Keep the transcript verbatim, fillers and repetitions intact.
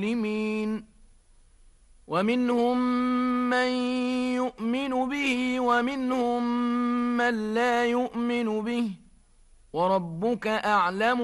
المسلمين ومنهم من يؤمن به ومنهم من لا يؤمن به وربك أعلم